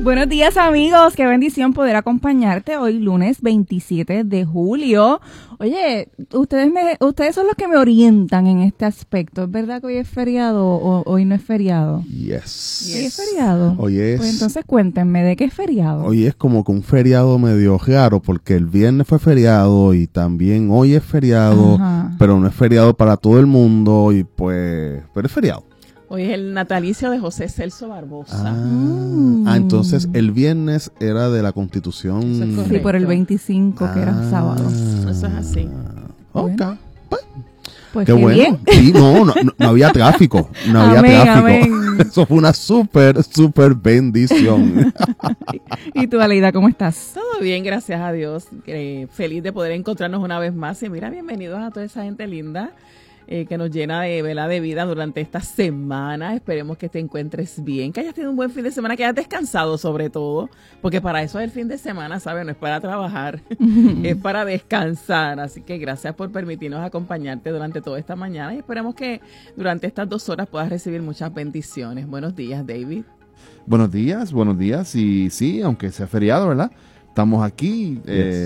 Buenos días, amigos. Qué bendición poder acompañarte hoy, lunes 27 de julio. Oye, ustedes son los que me orientan en este aspecto. ¿Es verdad que hoy es feriado o hoy no es feriado? Yes. ¿Hoy es feriado? Hoy es. Pues entonces cuéntenme, ¿de qué es feriado? Hoy es como que un feriado medio raro, porque el viernes fue feriado y también hoy es feriado, Ajá. pero no es feriado para todo el mundo y pues, pero es feriado. Hoy es el natalicio de José Celso Barbosa. Entonces el viernes era de la Constitución. Eso es Sí, correcto. por el 25, que era sábado. Eso es así. Ok. Bueno. Pues Qué qué bueno. bien. Sí, no había tráfico. No había Amén, tráfico. amén. Eso fue una súper bendición. ¿Y tú, Aleida, cómo estás? Todo bien, gracias a Dios. Feliz de poder encontrarnos una vez más. Y mira, bienvenidos a toda esa gente linda que nos llena de vida durante esta semana. Esperemos que te encuentres bien, que hayas tenido un buen fin de semana, que hayas descansado sobre todo, porque para eso es el fin de semana, ¿sabes? No es para trabajar, es para descansar. Así que gracias por permitirnos acompañarte durante toda esta mañana y esperemos que durante estas 2 horas puedas recibir muchas bendiciones. Buenos días, David. Buenos días. Y sí, aunque sea feriado, ¿verdad? Estamos aquí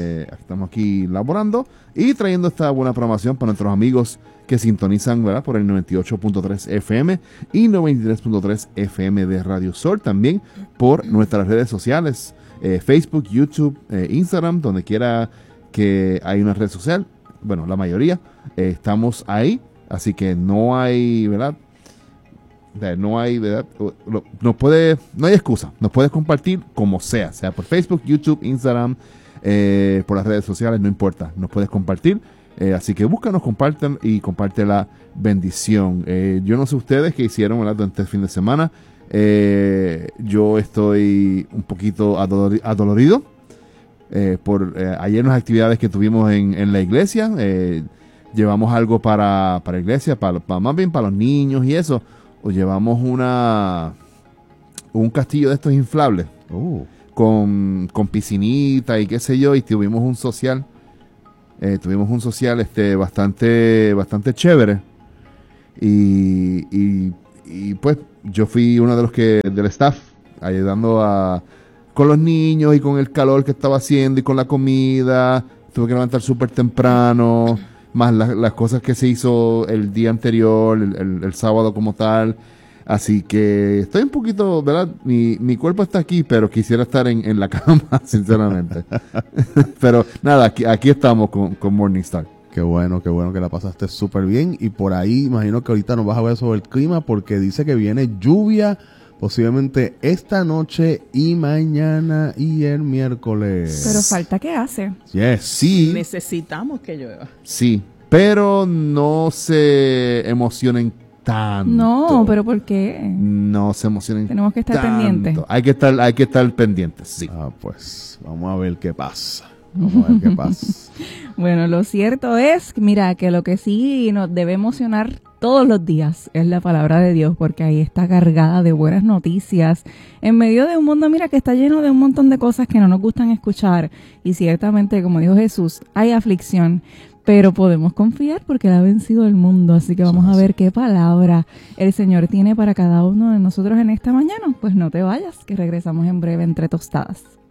laborando y trayendo esta buena programación para nuestros amigos que sintonizan, ¿verdad? Por el 98.3 FM y 93.3 FM de Radio Sol. También por nuestras redes sociales, Facebook, YouTube, Instagram, donde quiera que hay una red social. Bueno, la mayoría estamos ahí. Así que no hay, ¿verdad? No hay, ¿verdad? No hay excusa. Nos puedes compartir como sea por Facebook, YouTube, Instagram, por las redes sociales, no importa. Nos puedes compartir. Así que búscanos, comparten y comparte la bendición. Yo no sé ustedes qué hicieron, ¿verdad? Durante el fin de semana. Yo estoy un poquito adolorido por ayer las actividades que tuvimos en la iglesia. Llevamos algo para la iglesia, más bien para los niños y eso. O llevamos un castillo de estos inflables con piscinita y qué sé yo, y tuvimos un social bastante chévere y pues yo fui uno de los del staff ayudando con los niños y con el calor que estaba haciendo y con la comida. Tuve que levantar súper temprano, más las cosas que se hizo el día anterior, el sábado como tal. Así que estoy un poquito, ¿verdad? Mi cuerpo está aquí, pero quisiera estar en la cama, sinceramente. Pero nada, aquí estamos con Morningstar. Qué bueno que la pasaste súper bien. Y por ahí, imagino que ahorita nos vas a ver sobre el clima, porque dice que viene lluvia posiblemente esta noche y mañana y el miércoles. Pero falta que hace. Yes, sí. Necesitamos que llueva. Sí, pero no se emocionen tanto. No, pero ¿por qué? No se emocionen. Tenemos que estar tanto. pendientes. Hay que estar pendientes, sí. Pues vamos a ver qué pasa. Bueno, lo cierto es, mira, que lo que sí nos debe emocionar todos los días es la palabra de Dios, porque ahí está cargada de buenas noticias en medio de un mundo, mira, que está lleno de un montón de cosas que no nos gustan escuchar. Y ciertamente, como dijo Jesús, hay aflicción, pero podemos confiar porque Él ha vencido el mundo. Así que vamos a ver qué palabra el Señor tiene para cada uno de nosotros en esta mañana. Pues no te vayas, que regresamos en breve entre tostadas.